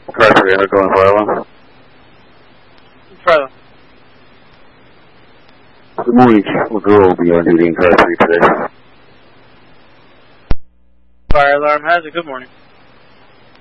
Car 300 going fire alarm. Fire alarm. Good morning, Chief Girl will be on duty in car 3 today. Fire alarm has it. Good morning.